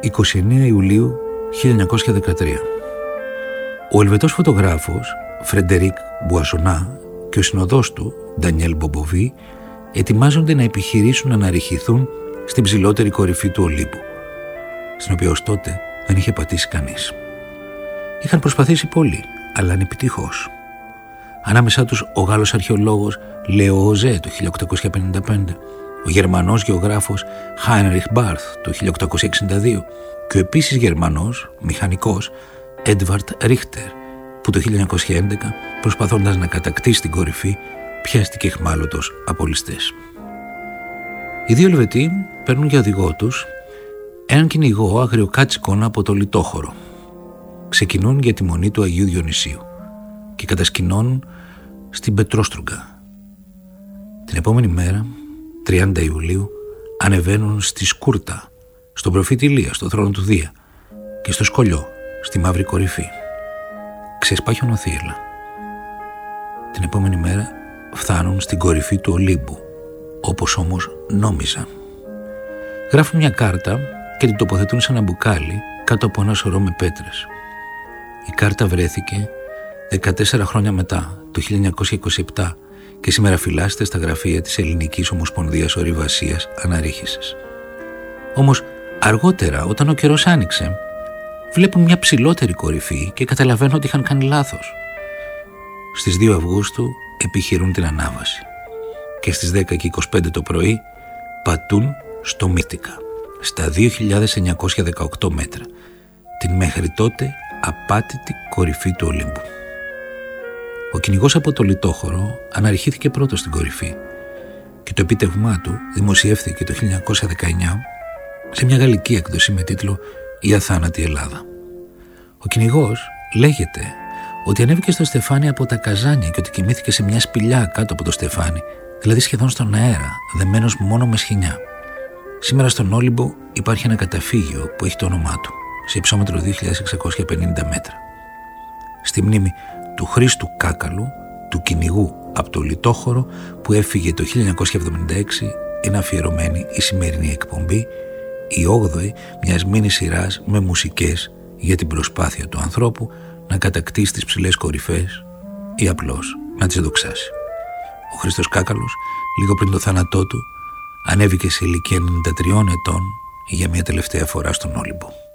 29 Ιουλίου 1913. Ο Ελβετός φωτογράφος Φρεντερίκ Μπουασονά και ο συνοδός του, Ντανιέλ Μπομποβί, ετοιμάζονται να επιχειρήσουν να αναρριχηθούν στην ψηλότερη κορυφή του Ολύμπου, στην οποία ως τότε δεν είχε πατήσει κανείς. Είχαν προσπαθήσει πολύ, αλλά ανεπιτυχώς. Ανάμεσά τους ο Γάλλος αρχαιολόγος Λέο Οζέ το 1855, ο Γερμανός γεωγράφος Χάινριχ Μπάρθ το 1862 και ο επίσης Γερμανός μηχανικός Έντβαρτ Ρίχτερ, που το 1911, προσπαθώντας να κατακτήσει την κορυφή, πιάστηκε αιχμάλωτος από ληστές. Οι δύο Ελβετοί παίρνουν για οδηγό τους έναν κυνηγό αγριοκάτσικων από το Λιτόχωρο. Ξεκινούν για τη μονή του Αγίου Διονυσίου και κατασκηνώνουν στην Πετρόστρογγα. Την επόμενη μέρα, 30 Ιουλίου, ανεβαίνουν στη Σκούρτα, στον προφήτη Ηλία, στο θρόνο του Δία, και στο Σκολιό, στη μαύρη κορυφή. Ξεσπά χιονοθύελλα. Την επόμενη μέρα φτάνουν στην κορυφή του Ολύμπου, όπως όμως νόμιζαν. Γράφουν μια κάρτα και την τοποθετούν σε ένα μπουκάλι κάτω από ένα σωρό με πέτρες. Η κάρτα βρέθηκε 14 χρόνια μετά, το 1927, και σήμερα φυλάσσεται στα γραφεία της Ελληνικής Ομοσπονδίας Ορειβασίας Αναρρίχησης. Όμως αργότερα, όταν ο καιρός άνοιξε, βλέπουν μια ψηλότερη κορυφή και καταλαβαίνουν ότι είχαν κάνει λάθος. Στις 2 Αυγούστου επιχειρούν την ανάβαση και στις 10:25 το πρωί πατούν στο Μύτικα, στα 2.918 μέτρα, την μέχρι τότε απάτητη κορυφή του Ολύμπου. Ο κυνηγός από το Λιτόχωρο αναρριχήθηκε πρώτος στην κορυφή και το επίτευγμά του δημοσιεύθηκε το 1919 σε μια γαλλική έκδοση με τίτλο «Η αθάνατη Ελλάδα». Ο κυνηγός λέγεται ότι ανέβηκε στο στεφάνι από τα καζάνια και ότι κοιμήθηκε σε μια σπηλιά κάτω από το στεφάνι, δηλαδή σχεδόν στον αέρα, δεμένος μόνο με σχοινιά. Σήμερα στον Όλυμπο υπάρχει ένα καταφύγιο που έχει το όνομά του, σε υψόμετρο 2.650 μέτρα. Στη μνήμη του Χρήστου Κάκαλου, του κυνηγού από το Λιτόχωρο που έφυγε το 1976, είναι αφιερωμένη η σημερινή εκπομπή, η 8η μιας μίνι σειράς με μουσικές για την προσπάθεια του ανθρώπου να κατακτήσει τις ψηλές κορυφές ή απλώς να τις δοξάσει. Ο Χρήστος Κάκαλος, λίγο πριν το θάνατό του, ανέβηκε σε ηλικία 93 ετών για μια τελευταία φορά στον Όλυμπο.